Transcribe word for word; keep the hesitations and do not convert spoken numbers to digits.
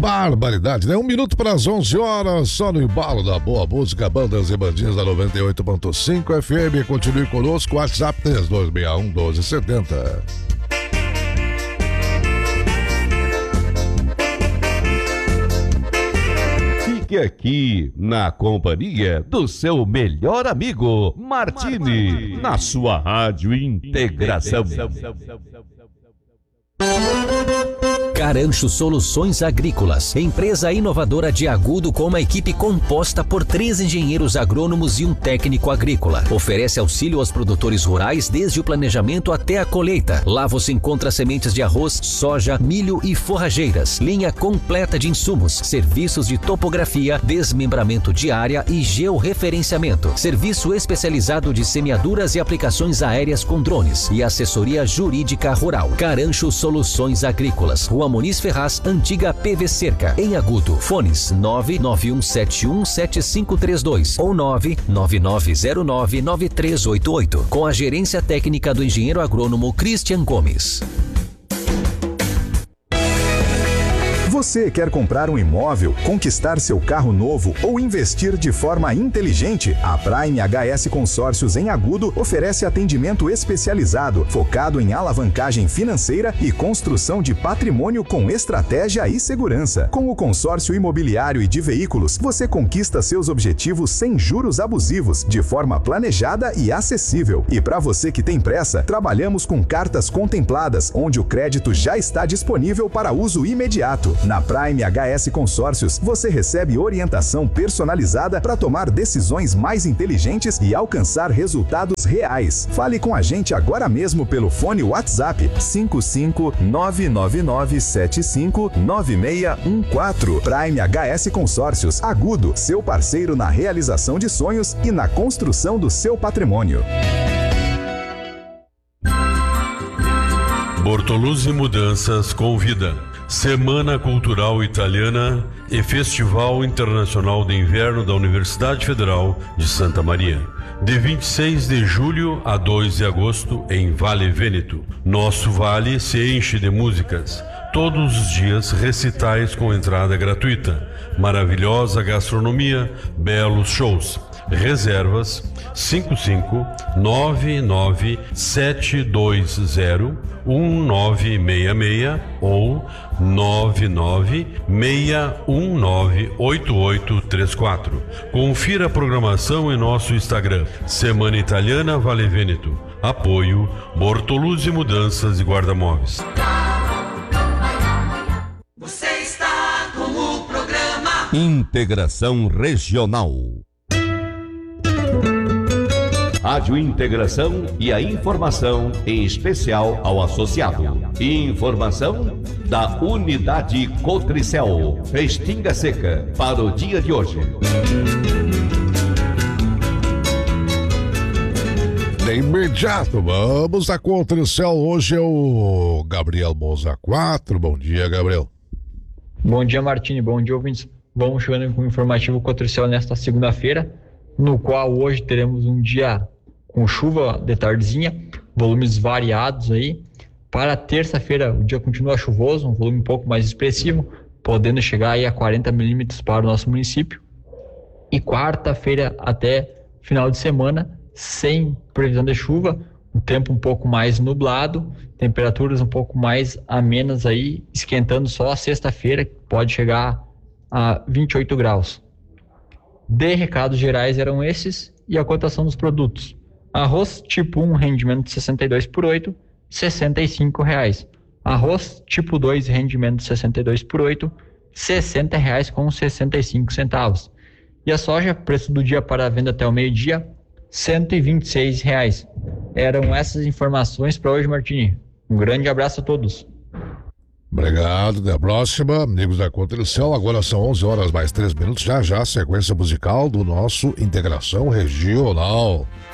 barbaridade, né? Um minuto para as onze horas, só no embalo da boa música, bandas e bandinhas da noventa e oito ponto cinco F M. Continue conosco, WhatsApp três dois seis um, um dois sete zero. Fique aqui na companhia do seu melhor amigo, Martini, na sua Rádio Integração. Carancho Soluções Agrícolas, empresa inovadora de Agudo com uma equipe composta por três engenheiros agrônomos e um técnico agrícola. Oferece auxílio aos produtores rurais desde o planejamento até a colheita. Lá você encontra sementes de arroz, soja, milho e forrageiras. Linha completa de insumos, serviços de topografia, desmembramento de área e georreferenciamento. Serviço especializado de semeaduras e aplicações aéreas com drones e assessoria jurídica rural. Carancho Soluções Agrícolas, Rua Muniz Ferraz, antiga P V Cerca, em Agudo. Fones nove nove um sete um sete cinco três dois ou nove nove nove zero nove nove três oito oito, com a gerência técnica do engenheiro agrônomo Christian Gomes. Você quer comprar um imóvel, conquistar seu carro novo ou investir de forma inteligente? A Prime H S Consórcios em Agudo oferece atendimento especializado, focado em alavancagem financeira e construção de patrimônio com estratégia e segurança. Com o consórcio imobiliário e de veículos, você conquista seus objetivos sem juros abusivos, de forma planejada e acessível. E para você que tem pressa, trabalhamos com cartas contempladas, onde o crédito já está disponível para uso imediato. Na Prime H S Consórcios, você recebe orientação personalizada para tomar decisões mais inteligentes e alcançar resultados reais. Fale com a gente agora mesmo pelo fone WhatsApp cinco cinco nove nove nove sete cinco nove seis um quatro. Prime H S Consórcios, Agudo, seu parceiro na realização de sonhos e na construção do seu patrimônio. Bortoluzzi Mudanças convida. Semana Cultural Italiana e Festival Internacional de Inverno da Universidade Federal de Santa Maria. De vinte e seis de julho a dois de agosto em Vale Vêneto. Nosso vale se enche de músicas. Todos os dias recitais com entrada gratuita. Maravilhosa gastronomia, belos shows. Reservas cinco cinco nove nove sete dois zero um nove seis seis ou nove nove seis um nove oito oito três quatro. Confira a programação em nosso Instagram. Semana Italiana Vale Vêneto. Apoio Bortoluzzi Mudanças e Guarda-Móveis. Você está com o programa Integração Regional. Rádio Integração e a informação em especial ao associado. Informação da Unidade Cotricel, Restinga Seca, para o dia de hoje. De imediato, vamos à Cotricel. Hoje é o Gabriel Moza quatro. Bom dia, Gabriel. Bom dia, Martini. Bom dia, ouvintes. Vamos chegando com o informativo Cotricel nesta segunda-feira, no qual hoje teremos um dia com chuva de tardezinha, volumes variados aí. Para terça-feira o dia continua chuvoso, um volume um pouco mais expressivo, podendo chegar aí a quarenta milímetros para o nosso município. E quarta-feira até final de semana, sem previsão de chuva, um tempo um pouco mais nublado, temperaturas um pouco mais amenas aí, esquentando só a sexta-feira, que pode chegar a vinte e oito graus. De recados gerais eram esses e a cotação dos produtos. Arroz tipo um, rendimento de sessenta e dois por oito, sessenta e cinco reais. Arroz tipo dois, rendimento de sessenta e dois por oito, sessenta reais com sessenta e cinco centavos. E a soja, preço do dia para a venda até o meio-dia, cento e vinte e seis reais. Eram essas informações para hoje, Martini. Um grande abraço a todos. Obrigado, até a próxima, amigos da Cotricel. Agora são onze horas mais três minutos, já já a sequência musical do nosso Integração Regional.